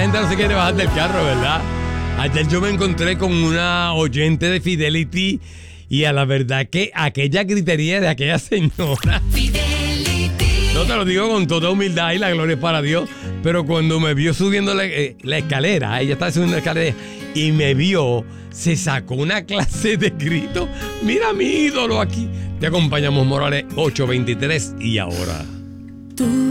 gente no se quiere bajar del carro, ¿verdad? Ayer yo me encontré con una oyente de Fidelity y a la verdad que aquella gritería de aquella señora... No te lo digo con toda humildad y la gloria es para Dios, pero cuando me vio subiendo la escalera, ella estaba subiendo la escalera y me vio, se sacó una clase de grito. Mira mi ídolo aquí. Te acompañamos, Morales, 8:23 y ahora.